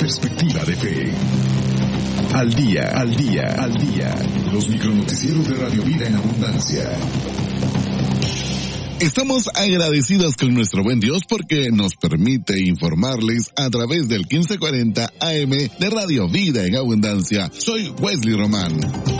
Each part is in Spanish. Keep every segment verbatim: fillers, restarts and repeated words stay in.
perspectiva de fe. Al día, al día, al día. Los micronoticieros de Radio Vida en Abundancia. Estamos agradecidos con nuestro buen Dios porque nos permite informarles a través del quince cuarenta A M de Radio Vida en Abundancia. Soy Wesley Román.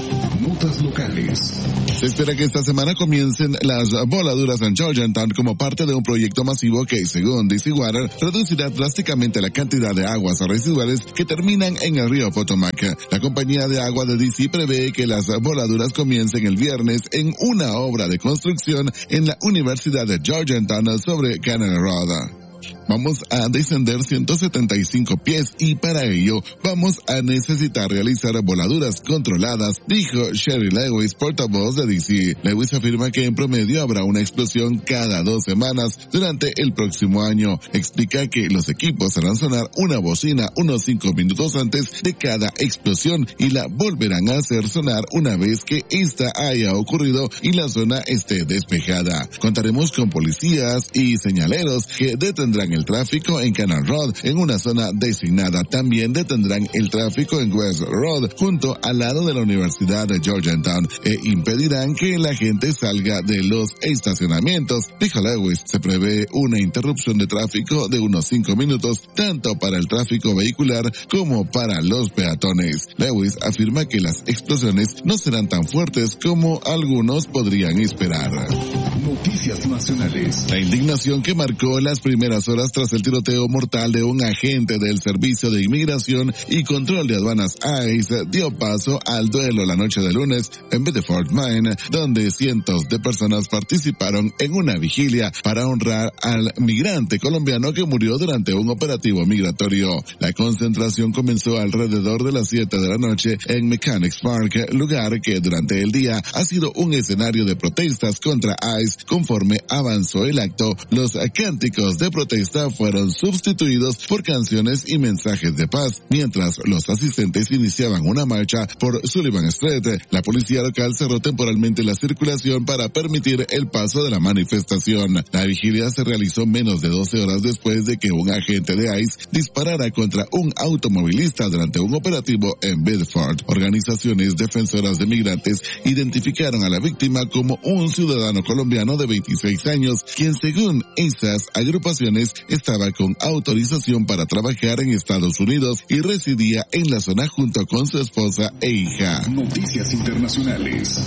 Notas locales. Se espera que esta semana comiencen las voladuras en Georgetown como parte de un proyecto masivo que, según D C Water, reducirá drásticamente la cantidad de aguas residuales que terminan en el río Potomac. La compañía de agua de D C prevé que las voladuras comiencen el viernes en una obra de construcción en la Universidad de Georgetown sobre Cannon Road. Vamos a descender ciento setenta y cinco pies y para ello vamos a necesitar realizar voladuras controladas, dijo Sherry Lewis, portavoz de D C. Lewis afirma que en promedio habrá una explosión cada dos semanas durante el próximo año. Explica que los equipos harán sonar una bocina unos cinco minutos antes de cada explosión y la volverán a hacer sonar una vez que esta haya ocurrido y la zona esté despejada. Contaremos con policías y señaleros que detendrán el tráfico en Cannon Road en una zona designada. También detendrán el tráfico en West Road junto al lado de la Universidad de Georgetown e impedirán que la gente salga de los estacionamientos, dijo Lewis. Se prevé una interrupción de tráfico de unos cinco minutos tanto para el tráfico vehicular como para los peatones. Lewis afirma que las explosiones no serán tan fuertes como algunos podrían esperar. Noticias nacionales. La indignación que marcó las primeras horas tras el tiroteo mortal de un agente del Servicio de Inmigración y Control de Aduanas I C E dio paso al duelo la noche de lunes en Bedford, Maine, donde cientos de personas participaron en una vigilia para honrar al migrante colombiano que murió durante un operativo migratorio. La concentración comenzó alrededor de las siete de la noche en Mechanics Park, lugar que durante el día ha sido un escenario de protestas contra I C E. Conforme avanzó el acto, los cánticos de protesta fueron sustituidos por canciones y mensajes de paz. Mientras los asistentes iniciaban una marcha por Sullivan Street, la policía local cerró temporalmente la circulación para permitir el paso de la manifestación. La vigilia se realizó menos de doce horas después de que un agente de I C E disparara contra un automovilista durante un operativo en Bedford. Organizaciones defensoras de migrantes identificaron a la víctima como un ciudadano colombiano de veintiséis años, quien según esas agrupaciones estaba con autorización para trabajar en Estados Unidos y residía en la zona junto con su esposa e hija. Noticias internacionales.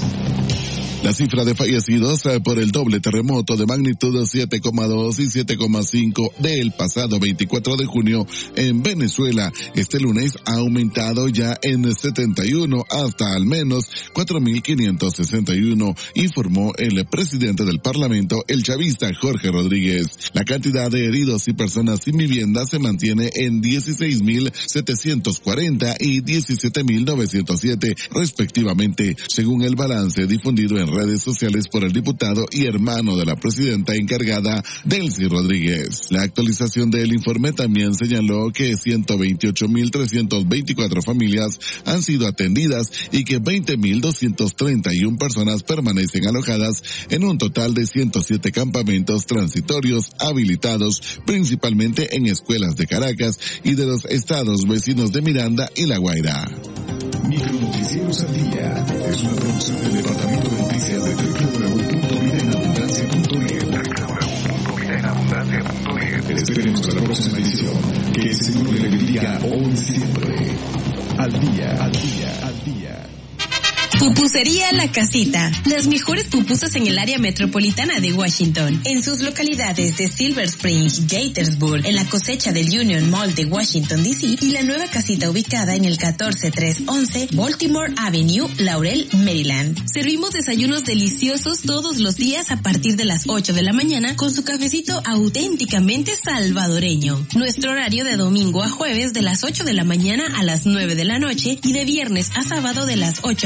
La cifra de fallecidos por el doble terremoto de magnitud siete coma dos y siete coma cinco del pasado veinticuatro de junio en Venezuela este lunes ha aumentado ya en setenta y uno hasta al menos cuatro mil quinientos sesenta y uno, informó el presidente del Parlamento, el chavista Jorge Rodríguez. La cantidad de heridos y personas sin vivienda se mantiene en dieciséis mil setecientos cuarenta y diecisiete mil novecientos siete respectivamente, según el balance difundido en redes sociales por el diputado y hermano de la presidenta encargada, Delcy Rodríguez. La actualización del informe también señaló que ciento veintiocho mil trescientas veinticuatro familias han sido atendidas y que veinte mil doscientas treinta y una personas permanecen alojadas en un total de ciento siete campamentos transitorios habilitados principalmente en escuelas de Caracas y de los estados vecinos de Miranda y La Guaira. Micronoticieros al día es una producción del Departamento de Noticias de doble u doble u doble u punto vida en abundancia punto net. doble u doble u doble u punto vida en abundancia punto net. Esperemos a la próxima edición. Que el Señor le bendiga hoy siempre. Al día, al día, al día. Pupusería La Casita. Las mejores pupusas en el área metropolitana de Washington. En sus localidades de Silver Spring, Gaithersburg, en la cosecha del Union Mall de Washington, D C y la nueva casita ubicada en el catorce trescientos once Baltimore Avenue, Laurel, Maryland. Servimos desayunos deliciosos todos los días a partir de las ocho de la mañana con su cafecito auténticamente salvadoreño. Nuestro horario de domingo a jueves de las ocho de la mañana a las nueve de la noche y de viernes a sábado de las ocho de la mañana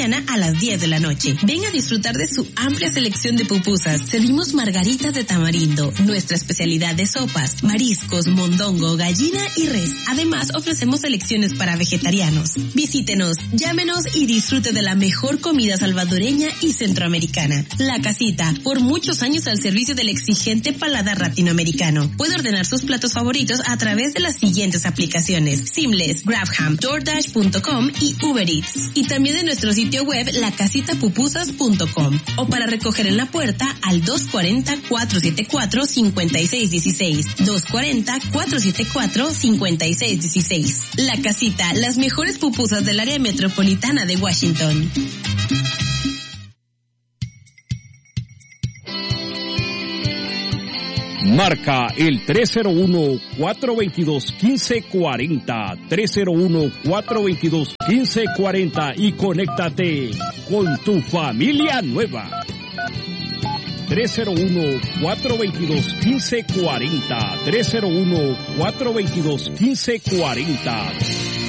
mañana a las diez de la noche. Ven a disfrutar de su amplia selección de pupusas. Servimos margaritas de tamarindo, nuestra especialidad de sopas, mariscos, mondongo, gallina y res. Además, ofrecemos selecciones para vegetarianos. Visítenos, llámenos y disfrute de la mejor comida salvadoreña y centroamericana. La Casita, por muchos años al servicio del exigente paladar latinoamericano. Puede ordenar sus platos favoritos a través de las siguientes aplicaciones: Seamless, Grabham, DoorDash punto com y Uber Eats. Y también de nuestro sitio web la casita pupusas punto com. O para recoger en la puerta al dos cuarenta, cuatrocientos setenta y cuatro, cincuenta y seis dieciséis. dos cuarenta, cuatrocientos setenta y cuatro, cincuenta y seis dieciséis. La Casita, las mejores pupusas del área metropolitana de Washington. Marca el tres cero uno, cuatro dos dos, uno cinco cuatro cero, tres cero uno, cuatro dos dos, uno cinco cuatro cero y conéctate con tu familia nueva. tres cero uno, cuatro dos dos, uno cinco cuatro cero, tres cero uno, cuatro dos dos, uno cinco cuatro cero.